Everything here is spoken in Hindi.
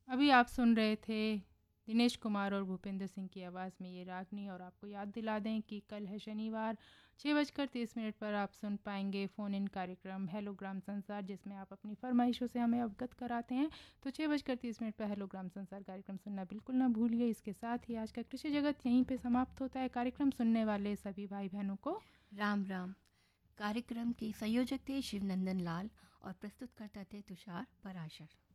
अभी आप सुन रहे थे दिनेश कुमार और भूपेंद्र सिंह की आवाज़ में ये रागनी। और आपको याद दिला दें कि कल है शनिवार, 6:30 पर आप सुन पाएंगे फ़ोन इन कार्यक्रम हेलो ग्राम संसार, जिसमें आप अपनी फरमाइशों से हमें अवगत कराते हैं। तो 6:30 पर हेलो ग्राम संसार कार्यक्रम सुनना बिल्कुल ना भूलिए। इसके साथ ही आज का कृषि जगत यहीं पे समाप्त होता है। कार्यक्रम सुनने वाले सभी भाई बहनों को राम राम। कार्यक्रम के संयोजक थे शिवनंदन लाल और प्रस्तुतकर्ता थे तुषार पराशर।